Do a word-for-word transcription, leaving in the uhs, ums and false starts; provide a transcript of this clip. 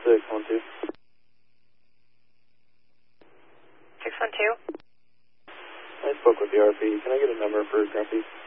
six one two. six one two. I spoke with the R P. Can I get a number for Grumpy?